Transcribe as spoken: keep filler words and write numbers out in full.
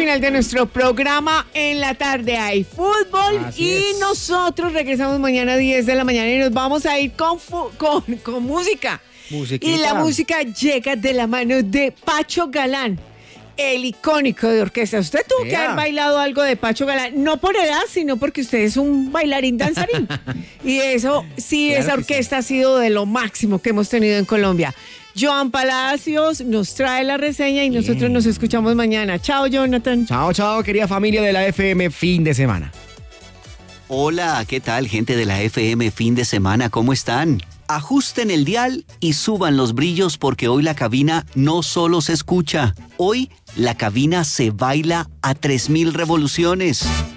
final de nuestro programa. En la tarde hay fútbol. Así y es. Nosotros regresamos mañana a diez de la mañana y nos vamos a ir con, fu- con, con música. Musiquita. Y la música llega de la mano de Pacho Galán, el icónico de orquesta. Usted tuvo yeah. que haber bailado algo de Pacho Galán, no por edad, sino porque usted es un bailarín danzarín. Y eso, sí, claro esa orquesta sí. ha sido de lo máximo que hemos tenido en Colombia. Joan Palacios nos trae la reseña y nosotros Bien. nos escuchamos mañana. Chao, Jonathan. Chao, chao, querida familia de la F M Fin de Semana. Hola, ¿qué tal, gente de la F M Fin de Semana? ¿Cómo están? Ajusten el dial y suban los brillos porque hoy la cabina no solo se escucha. Hoy la cabina se baila a tres mil revoluciones.